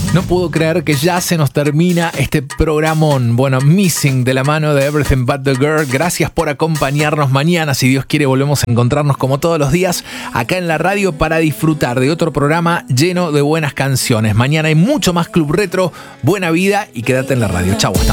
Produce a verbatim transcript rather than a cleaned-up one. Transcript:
No puedo creer que ya se nos termina este programón. Bueno, Missing de la mano de Everything But The Girl. Gracias por acompañarnos mañana. Si Dios quiere, volvemos a encontrarnos como todos los días acá en la radio para disfrutar de otro programa lleno de buenas canciones. Mañana hay mucho más Club Retro, buena vida y quédate en la radio. Chau.